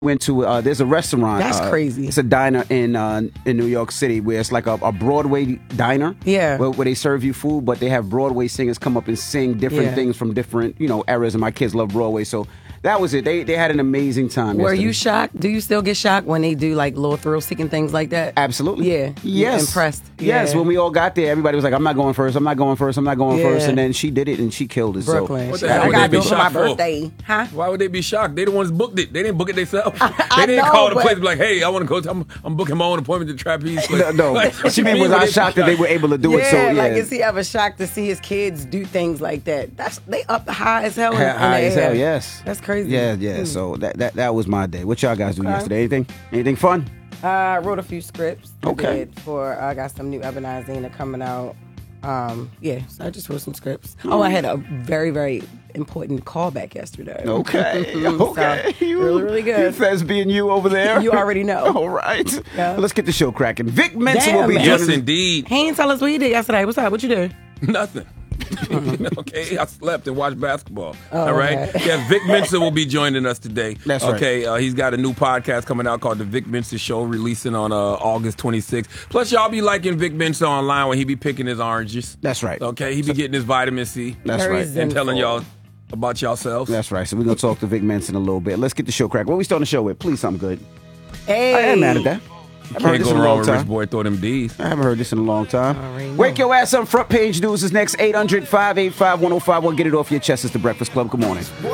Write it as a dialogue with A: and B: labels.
A: Went to there's a restaurant.
B: That's crazy.
A: It's a diner in New York City where it's like a Broadway diner.
B: Yeah.
A: Where they serve you food, but they have Broadway singers come up and sing different things from different eras. And my kids love Broadway, so that was it. They had an amazing time.
B: Were
A: yesterday.
B: you shocked? Do you still get shocked when they do like little thrill-seeking things like that?
A: Absolutely.
B: Yeah.
A: Yes.
B: Impressed.
A: Yes.
B: Yeah.
A: When we all got there, everybody was like, "I'm not going first. I'm not going first. I'm not going
B: Yeah.
A: first." And then she did it, and she killed it.
B: Brooklyn.
A: So
C: hell
B: I
C: would
B: got to
C: they
B: do
C: be
B: it for my
C: shocked for?
B: birthday. Huh?
C: Why would they be shocked? They the ones booked it. They didn't book it themselves. They didn't
B: know,
C: call the
B: but-
C: place and be like, "Hey, I want to go. I'm booking my own appointment to Trapeze." Place.
A: no,
C: Like, what
A: she
C: you
A: mean
C: mean
A: was
C: when
A: I
C: they
A: shocked that they were able to do it? So yeah,
B: like is he ever shocked to see his kids do things like that? They up high as hell. In the
A: high as
B: air.
A: hell. Yes,
B: That's crazy.
A: Yeah. So that was my day. What y'all guys do yesterday? Anything fun?
B: I wrote a few scripts.
A: Okay.
B: I got some new Ebenezer coming out. So I just wrote some scripts. Oh, I had a very, very important callback yesterday.
A: Okay.
B: So, really good.
A: You Fez being you over there.
B: You already know.
A: All right.
B: Yeah.
A: Let's get the show cracking. Vic Mensa will be
B: Damn,
A: joining
C: Yes, indeed.
B: He ain't tell us what he did yesterday. What's up? What you do?
C: Nothing. Okay, I slept and watched basketball.
B: Oh,
C: all right.
B: okay.
C: Yeah, Vic Mensa will be joining us today.
A: That's right.
C: Okay, he's got a new podcast coming out called The Vic Mensa Show, releasing on August 26th. Plus, y'all be liking Vic Mensa online when he be picking his oranges.
A: That's right.
C: Okay, he be getting his vitamin C.
A: That's
B: Very
A: right.
B: zen-
C: And telling
B: Sinful.
C: y'all about yourselves.
A: That's right. So we're gonna talk to Vic Mensa in a little bit. Let's get the show cracking. What we starting the show with? Please, something good.
B: Hey.
A: I ain't mad at that. I've heard
C: Can't
A: this
C: go
A: in a
C: wrong
A: long
C: with
A: time.
C: Rich Boy Throw Them D's.
A: I haven't heard this in a long time.
B: Already know.
A: Wake your ass up. Front page news is next. 800-585-1051. Get it off your chest. It's the Breakfast Club. Good morning.